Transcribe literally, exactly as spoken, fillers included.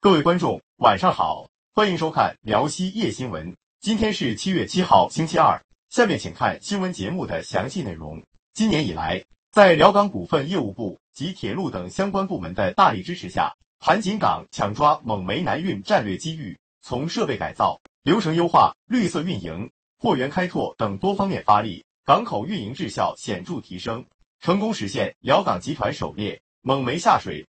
各位观众，晚上好，欢迎收看辽西夜新闻。今天是七月七号，星期二。下面请看新闻节目的详细内容。今年以来，在辽港股份业务部及铁路等相关部门的大力支持下，韩锦港抢抓蒙煤南运战略机遇，从设备改造、流程优化、绿色运营、货源开拓等多方面发力，港口运营质效显著提升，成功实现辽港集团首列蒙煤下水